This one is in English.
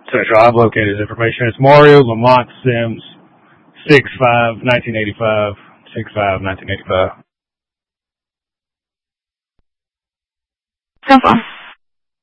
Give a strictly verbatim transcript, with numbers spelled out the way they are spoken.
Central, I've located his information. It's Mario Lamont Sims, six five, nineteen eighty-five, six five, nineteen eighty-five. Sounds awesome.